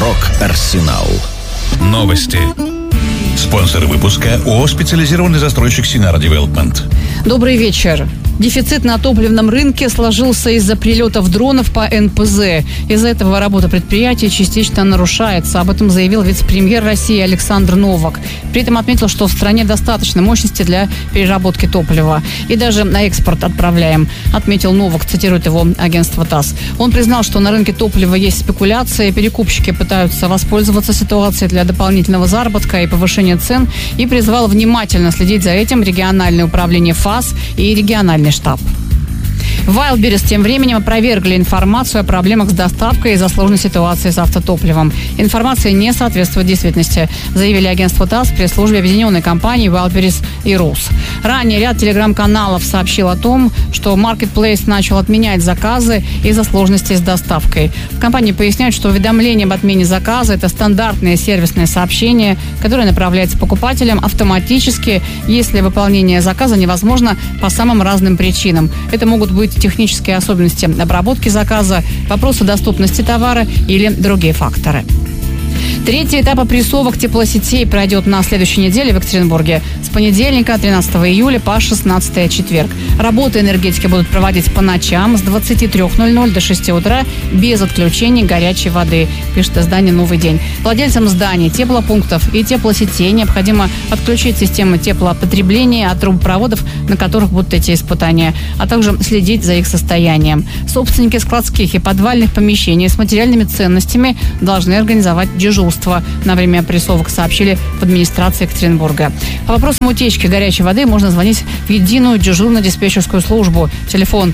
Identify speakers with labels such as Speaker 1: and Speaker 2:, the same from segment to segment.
Speaker 1: Рок-Арсенал. Новости. Спонсор выпуска ООО «Специализированный застройщик Синара Девелопмент».
Speaker 2: Добрый вечер. Дефицит на топливном рынке сложился из-за прилетов дронов по НПЗ. Из-за этого работа предприятия частично нарушается. Об этом заявил вице-премьер России Александр Новак. При этом отметил, что в стране достаточно мощности для переработки топлива. И даже на экспорт отправляем, отметил Новак, цитирует его агентство ТАСС. Он признал, что на рынке топлива есть спекуляции, перекупщики пытаются воспользоваться ситуацией для дополнительного заработка и повышения цен, и призвал внимательно следить за этим региональное управление ФАС и региональный штаб. В Wildberries тем временем опровергли информацию о проблемах с доставкой из-за сложной ситуации с автотопливом. Информация не соответствует действительности, заявили агентство ТАСС, пресс-службе объединенной компании Wildberries и РУС. Ранее ряд телеграм-каналов сообщил о том, что Marketplace начал отменять заказы из-за сложностей с доставкой. В компании поясняют, что уведомление об отмене заказа – это стандартное сервисное сообщение, которое направляется покупателям автоматически, если выполнение заказа невозможно по самым разным причинам. Это могут быть технические особенности обработки заказа, вопросы доступности товара или другие факторы. Третий этап опрессовок теплосетей пройдет на следующей неделе в Екатеринбурге с понедельника 13 июля по 16 четверг. Работы энергетики будут проводить по ночам с 23:00 до 6 утра без отключения горячей воды, пишет издание «Новый день». Владельцам зданий, теплопунктов и теплосетей необходимо отключить системы теплопотребления от трубопроводов, на которых будут эти испытания, а также следить за их состоянием. Собственники складских и подвальных помещений с материальными ценностями должны организовать дежурство на время опрессовок, сообщили в администрации Екатеринбурга. По вопросам утечки горячей воды можно звонить в единую дежурно-диспетчерскую службу. Телефон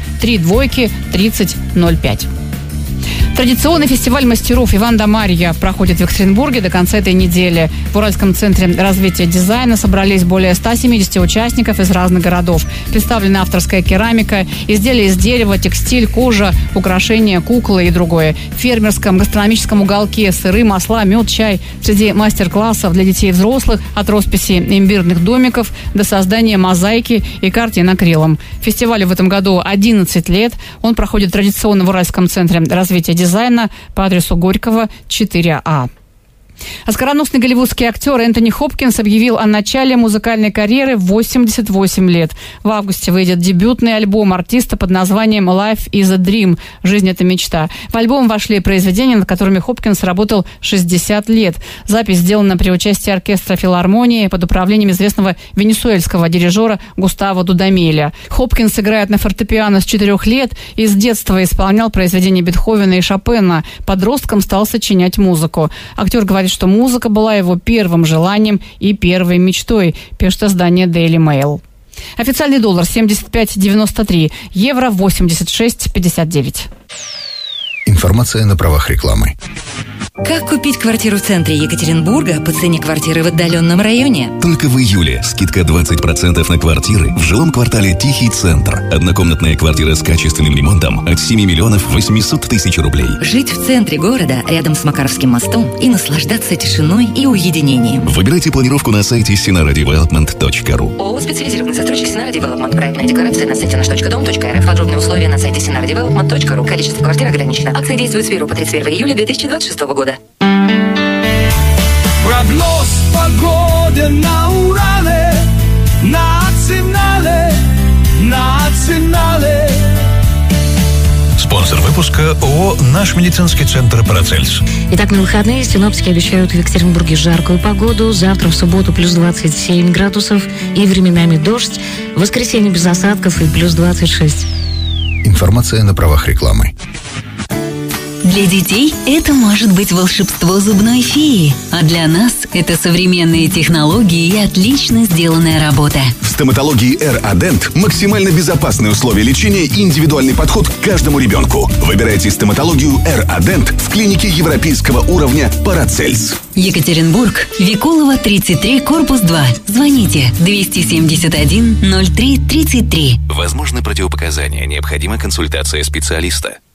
Speaker 2: 32-30-05. Традиционный фестиваль мастеров «Иван да Марья» проходит в Екатеринбурге до конца этой недели. В Уральском центре развития дизайна собрались более 170 участников из разных городов. Представлена авторская керамика, изделия из дерева, текстиль, кожа, украшения, куклы и другое. В фермерском гастрономическом уголке сыры, масла, мед, чай. Среди мастер-классов для детей и взрослых от росписи имбирных домиков до создания мозаики и картин акрилом. Фестивалю в этом году 11 лет. Он проходит традиционно в Уральском центре развития дизайна по адресу Горького, 4А. Оскароносный голливудский актер Энтони Хопкинс объявил о начале музыкальной карьеры в 88 лет. В августе выйдет дебютный альбом артиста под названием «Life is a Dream» – «Жизнь – это мечта». В альбом вошли произведения, над которыми Хопкинс работал 60 лет. Запись сделана при участии оркестра филармонии под управлением известного венесуэльского дирижера Густаво Дудамеля. Хопкинс играет на фортепиано с 4 лет и с детства исполнял произведения Бетховена и Шопена. Подростком стал сочинять музыку. Актер говорит, что музыка была его первым желанием и первой мечтой, пишет издание Daily Mail. Официальный доллар 75.93, евро 86.59.
Speaker 1: Информация на правах рекламы.
Speaker 3: Как купить квартиру в центре Екатеринбурга по цене квартиры в отдаленном районе?
Speaker 4: Только в июле скидка 20% на квартиры в жилом квартале «Тихий центр». Однокомнатная квартира с качественным ремонтом от 7 800 000 рублей.
Speaker 3: Жить в центре города, рядом с Макаровским мостом, и наслаждаться тишиной и уединением.
Speaker 4: Выбирайте планировку на сайте sinaradevelopment.ru.
Speaker 3: ООО «Специализированный застройщик Синара Девелопмент». Проектная декларация на сайте nаш.дом.рф. Подробные условия на сайте sinaradevelopment.ru. Количество квартир ограничено. Акция действует с 1 по 31 июля 2026 года.
Speaker 5: Прогноз погоды на Урале, национале.
Speaker 1: Спонсор выпуска ООО «Наш медицинский центр Парацельс».
Speaker 6: Итак, на выходные синоптики обещают в Екатеринбурге жаркую погоду. Завтра в субботу плюс 27 градусов и временами дождь. В воскресенье без осадков и плюс 26.
Speaker 1: Информация на правах рекламы.
Speaker 7: Для детей это может быть волшебство зубной феи, а для нас это современные технологии и отлично сделанная работа.
Speaker 8: В стоматологии R-Adent максимально безопасные условия лечения и индивидуальный подход к каждому ребенку. Выбирайте стоматологию R-Adent в клинике европейского уровня Парацельс.
Speaker 7: Екатеринбург, Викулова, 33, корпус 2. Звоните 271 03 33.
Speaker 4: Возможны противопоказания, необходима консультация специалиста.